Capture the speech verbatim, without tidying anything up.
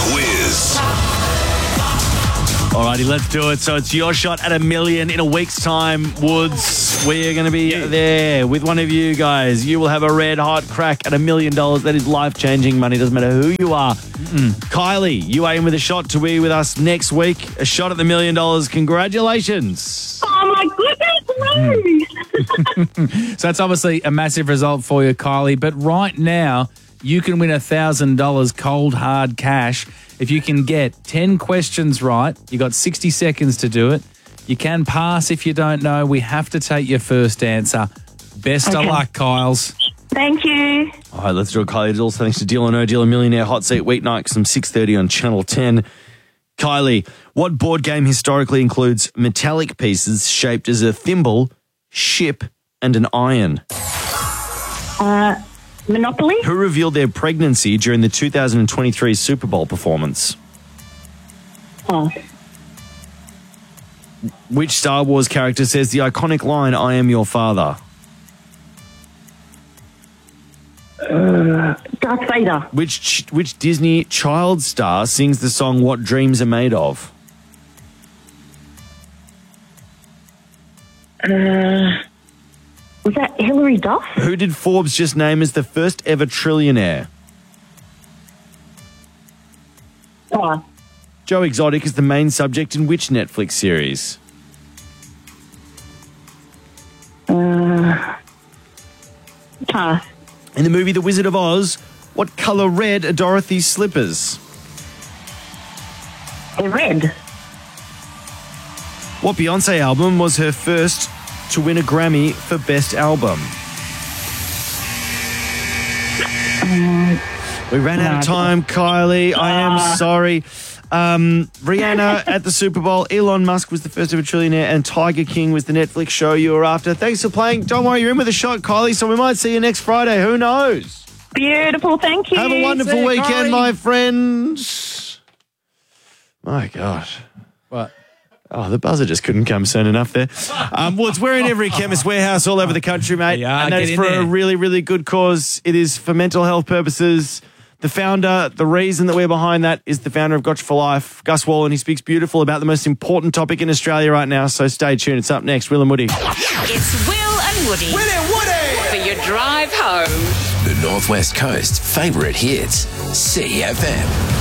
quiz. Alrighty, let's do it. So it's your shot at a million in a week's time, Woods. We are going to be there with one of you guys. You will have a red hot crack at a million dollars. That is life-changing money. Doesn't matter who you are. Mm-mm. Kylie, you aim with a shot to be with us next week. A shot at the million dollars. Congratulations. Oh, my goodness, no. So that's obviously a massive result for you, Kylie. But right now, you can win one thousand dollars cold, hard cash. If you can get ten questions right, you got sixty seconds to do it. You can pass if you don't know. We have to take your first answer. Best Okay. of luck, Kyles. Thank you. All right, let's do it, Kylie. It's also thanks to Deal or No Deal, a Millionaire Hot Seat weeknights from six thirty on Channel ten. Kylie, what board game historically includes metallic pieces shaped as a thimble, ship, and an iron? Uh, Monopoly? Who revealed their pregnancy during the two thousand twenty-three Super Bowl performance? Oh, Which Star Wars character says the iconic line, "I am your father"? Darth Vader. Which which Disney child star sings the song "What Dreams Are Made Of"? Uh, was that Hilary Duff? Who did Forbes just name as the first ever trillionaire? Oh, Joe Exotic is the main subject in which Netflix series? uh, pass. In the movie The Wizard of Oz, what colour red are Dorothy's slippers? They're red. What Beyonce album was her first to win a Grammy for Best Album? We ran out of time, Kylie. I am sorry. Um, Rihanna at the Super Bowl. Elon Musk was the first ever trillionaire, and Tiger King was the Netflix show you were after. Thanks for playing. Don't worry, you're in with a shot, Kylie, so we might see you next Friday. Who knows? Beautiful, thank you. Have a wonderful See you, weekend, Kylie. my friends. My gosh. What? Oh, the buzzer just couldn't come soon enough there. Um, Woods, we're in every chemist warehouse all over the country, mate. We are. And that Get is in for there. a really, really good cause. It is for mental health purposes. The founder, the reason that we're behind that is the founder of Gotcha for Life, Gus Wallen. He speaks beautiful about the most important topic in Australia right now, so stay tuned. It's up next. Will and Woody. It's Will and Woody. Will and Woody. For your drive home. The Northwest Coast favourite hits, C F M.